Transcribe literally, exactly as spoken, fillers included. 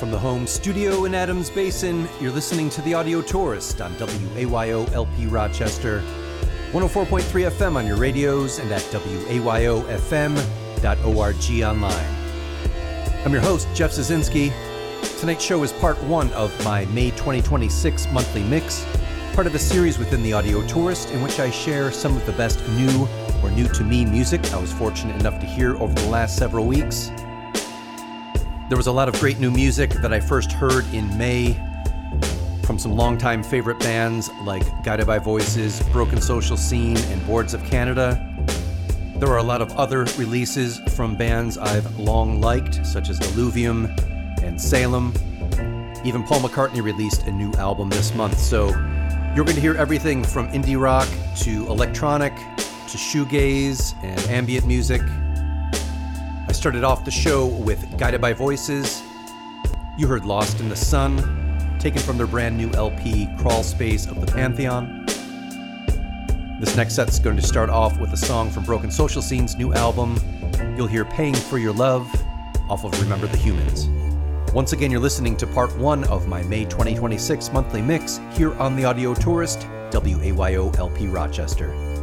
from the home studio in Adams Basin, you're listening to The Audio Tourist on W A Y O L P Rochester, one oh four point three F M on your radios and at W A Y O F M dot org online. I'm your host, Jeff Zazinski. Tonight's show is part one of my May twenty twenty-six monthly mix, part of a series within The Audio Tourist in which I share some of the best new or new-to-me music I was fortunate enough to hear over the last several weeks. There was a lot of great new music that I first heard in May from some longtime favorite bands like Guided by Voices, Broken Social Scene, and Boards of Canada. There were a lot of other releases from bands I've long liked, such as Illuvium and Salem. Even Paul McCartney released a new album this month, so you're going to hear everything from indie rock to electronic to shoegaze and ambient music. I started off the show with Guided by Voices. You heard Lost in the Sun, taken from their brand new L P, Crawl Space of the Pantheon. This next set's going to start off with a song from Broken Social Scene's new album. You'll hear Paying for Your Love off of Remember the Humans. Once again, you're listening to part one of my May twenty twenty-six monthly mix here on The Audio Tourist, W A Y O L P Rochester.